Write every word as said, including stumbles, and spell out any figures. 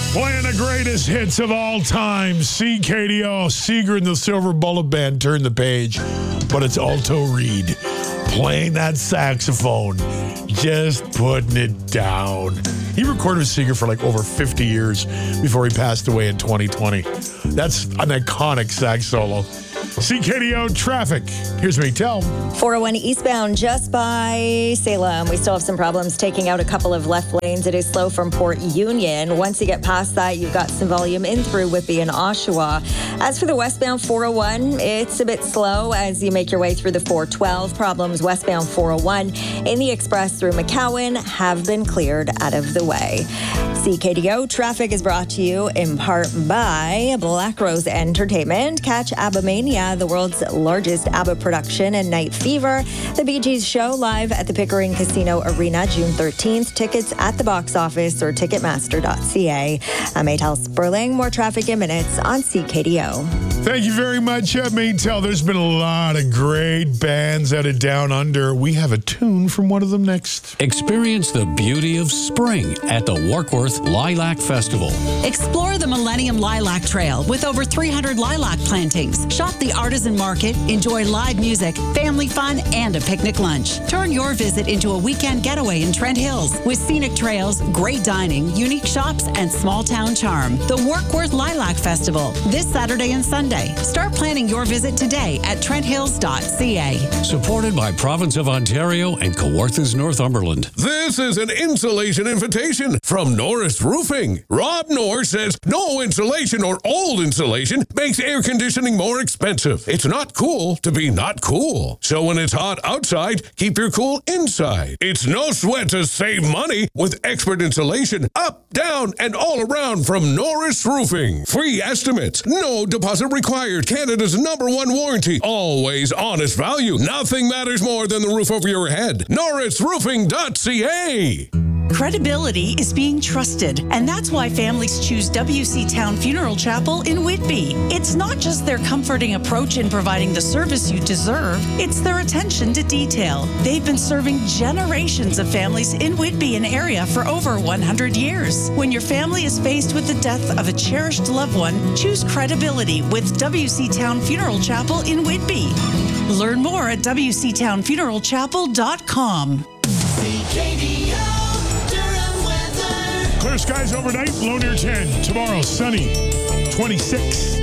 Playing the greatest hits of all time. C K D O, Seeger and the Silver Bullet Band turn the page. But it's Alto Reed playing that saxophone, just putting it down. He recorded with Seeger for like over fifty years before he passed away in twenty twenty. That's an iconic sax solo. C K D O traffic. Here's me, tell. four oh one eastbound just by Salem. We still have some problems taking out a couple of left lanes. It is slow from Port Union. Once you get past that, you've got some volume in through Whitby and Oshawa. As for the westbound four oh one, it's a bit slow as you make your way through the four twelve. Problems westbound four oh one in the express through McCowan have been cleared out of the way. C K D O traffic is brought to you in part by Black Rose Entertainment. Catch ABBA Mania, the world's largest ABBA production, and Night Fever, the Bee Gees show, live at the Pickering Casino Arena June thirteenth. Tickets at the box office or ticketmaster dot c a. I'm Maytel Sperling. More traffic in minutes on C K D O. Thank you very much, uh, Maytel. There's been a lot of great bands out of Down Under. We have a tune from one of them next. Experience the beauty of spring at the Warkworth Lilac Festival. Explore the Millennium Lilac Trail with over three hundred lilac plantings. Shop the artisan market, enjoy live music, family fun, and a picnic lunch. Turn your visit into a weekend getaway in Trent Hills with scenic trails, great dining, unique shops, and small town charm. The Warkworth Lilac Festival, this Saturday and Sunday. Start planning your visit today at trent hills dot c a. Supported by Province of Ontario and Kawarthas Northumberland. This is an insulation invitation from Norris Roofing. Rob Norris says no insulation or old insulation makes air conditioning more expensive. It's not cool to be not cool. So when it's hot outside, keep your cool inside. It's no sweat to save money with expert insulation up, down, and all around from Norris Roofing. Free estimates, no deposit required. Canada's number one warranty. Always honest value. Nothing matters more than the roof over your head. norris roofing dot c a. Credibility is being trusted, and that's why families choose W C Town Funeral Chapel in Whitby. It's not just their comforting approach in providing the service you deserve, it's their attention to detail. They've been serving generations of families in Whitby and area for over one hundred years. When your family is faced with the death of a cherished loved one, choose credibility with W C Town Funeral Chapel in Whitby. Learn more at w c town funeral chapel dot com. C K D O. Clear skies overnight, low near ten. Tomorrow, sunny, twenty-six.